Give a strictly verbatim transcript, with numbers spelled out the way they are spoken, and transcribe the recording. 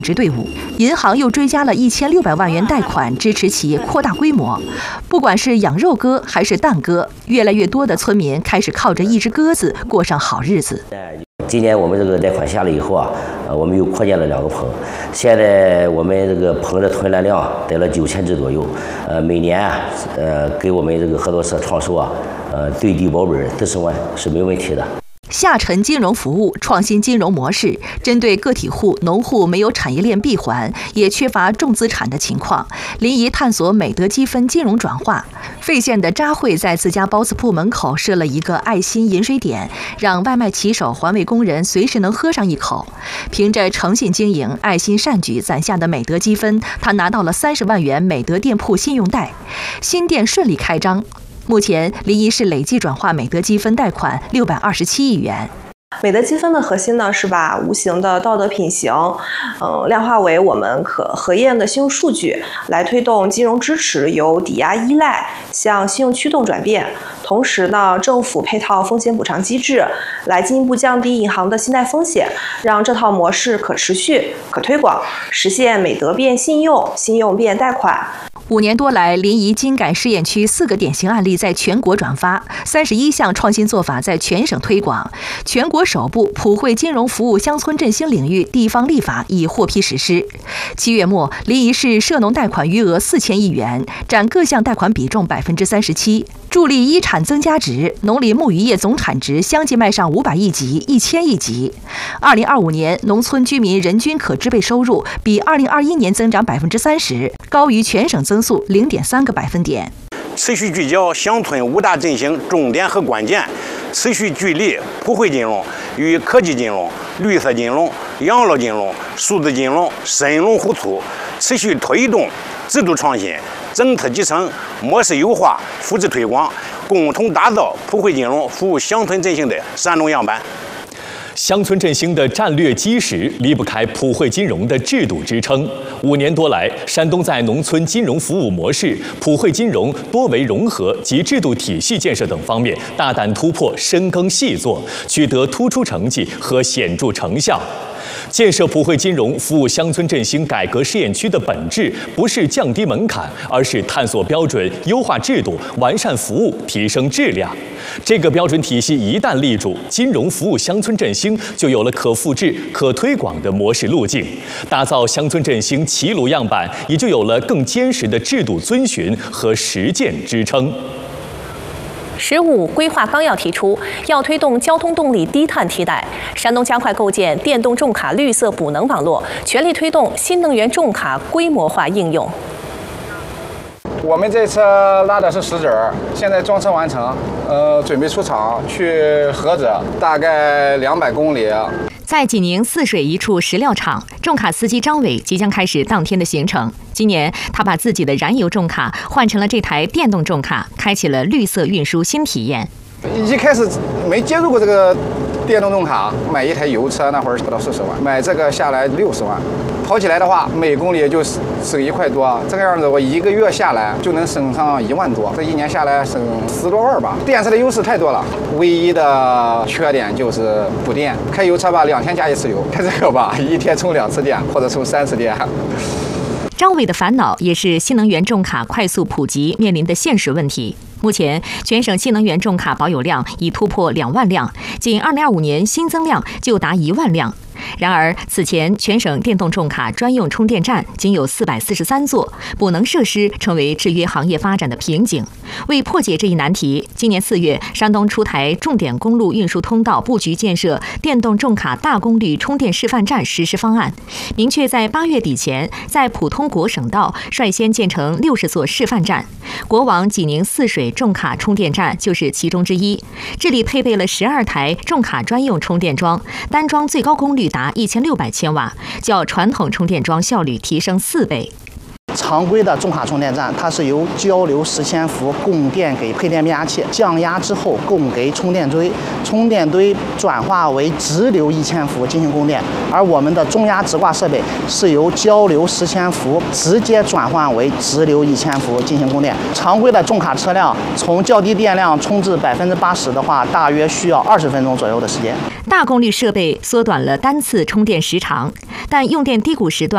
支队伍，银行又追加了一千六百万元贷款，支持企业扩大规模。不管是养肉鸽还是蛋鸽，越来越多的村民开始靠着一只鸽子过上好日子。 今年我们这个贷款下来以后啊，呃，我们又扩建了两个棚，现在我们这个棚的存栏量得了九千只左右，呃，每年啊，呃，给我们这个合作社创收啊，呃，对地保本得十万是没问题的。 下沉金融服务创新金融模式，针对个体户、农户没有产业链闭环，也缺乏重资产的情况，临沂探索美德积分金融转化。费县的扎慧在自家包子铺门口设了一个爱心饮水点，让外卖骑手、环卫工人随时能喝上一口。凭着诚信经营、爱心善举攒下的美德积分，他拿到了三十万元美德店铺信用贷，新店顺利开张。目前，临沂市累计转化美德积分贷款六百二十七亿元。 美德积分的核心呢，是把无形的道德品行，嗯，量化为我们可核验的信用数据，来推动金融支持由抵押依赖向信用驱动转变。同时呢，政府配套风险补偿机制，来进一步降低银行的信贷风险，让这套模式可持续、可推广，实现美德变信用、信用变贷款。 五年多来，临沂金改试验区四个典型案例在全国转发，三十一项创新做法在全省推广。全国首部普惠金融服务乡村振兴领域地方立法已获批实施。七月末，临沂市涉农贷款余额四千亿元，占各项贷款比重百分之三十七，助力一产增加值，农林牧渔业总产值相继迈上五百亿级、一千亿级。二零二五年，农村居民人均可支配收入比二零二一年增长百分之三十，高于全省增速零点三个百分点。 持续聚焦乡村五大振兴重点和关键，持续聚力普惠金融与科技金融、绿色金融、养老金融、数字金融深融互促，持续推动制度创新、政策集成、模式优化、复制推广，共同打造普惠金融服务乡村振兴的山东样板。 乡村振兴的战略基石离不开普惠金融的制度支撑。五年多来，山东在农村金融服务模式、普惠金融多维融合及制度体系建设等方面大胆突破、深耕细作，取得突出成绩和显著成效。建设普惠金融服务乡村振兴改革试验区的本质，不是降低门槛，而是探索标准、优化制度、完善服务、提升质量。这个标准体系一旦立住，金融服务乡村振兴就有了可复制、可推广的模式路径，打造乡村振兴齐鲁样板，也就有了更坚实的制度遵循和实践支撑。 十五规划纲要提出，要推动交通动力低碳替代，山东加快构建电动重卡绿色补能网络，全力推动新能源重卡规模化应用。 我们这车拉的是石子儿，现在装车完成，呃，准备出厂去菏泽，大概两百公里。 在济宁泗水一处石料厂，重卡司机张伟即将开始当天的行程。今年，他把自己的燃油重卡换成了这台电动重卡，开启了绿色运输新体验。 一开始没接触过这个电动重卡，买一台油车那会儿不到四十万，买这个下来六十万。跑起来的话，每公里也就省一块多，这个样子我一个月下来就能省上一万多，这一年下来省十多万吧。电池的优势太多了，唯一的缺点就是补电。开油车吧，两天加一次油；开这个吧，一天充两次电或者充三次电。 张伟的烦恼也是新能源重卡快速普及面临的现实问题。目前，全省新能源重卡保有量已突破两万辆，仅二零二五年新增量就达一万辆。然而，此前全省电动重卡专用充电站仅有四百四十三座，补能设施成为制约行业发展的瓶颈。为破解这一难题，今年四月，山东出台重点公路运输通道布局建设电动重卡大功率充电示范站实施方案，明确在八月底前，在普通国省道率先建成六十座示范站。国网济宁泗水重卡充电站就是其中之一。这里配备了十二台重卡专用充电桩，单桩最高功率达一千六百千瓦，较传统充电桩效率提升四倍。 常规的重卡充电站，它是由交流十千伏供电给配电变压器，降压之后供给充电堆，充电堆转化为直流一千伏进行供电。而我们的中压直挂设备是由交流十千伏直接转换为直流一千伏进行供电。常规的重卡车辆从较低电量充至百分之八十的话，大约需要二十分钟左右的时间。 大功率设备缩短了单次充电时长，但用电低谷时段